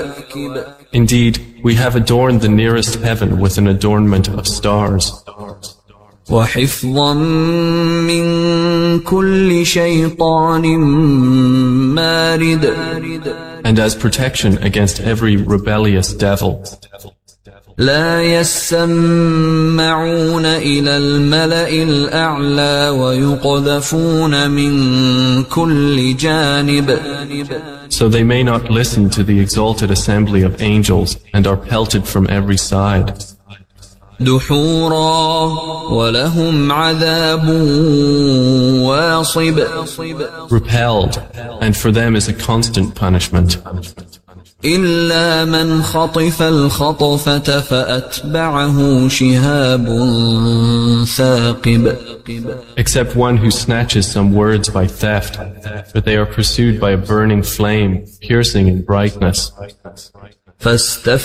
Indeed, we have adorned the nearest heaven with an adornment of stars. وحفظا من كل شيطان مارد. And as protection against every rebellious devil. لا يسمعون إلى الملأ الأعلى ويقذفون من كل جانب. So they may not listen to the exalted assembly of angels and are pelted from every side. دحورا ولهم عذاب واصب. Repelled, and for them is a constant punishment. إلا من خطف الخطفة فأتبعه شهاب ثاقب. Except one who snatches some words by theft, but they are pursued by a burning flame, piercing in brightness.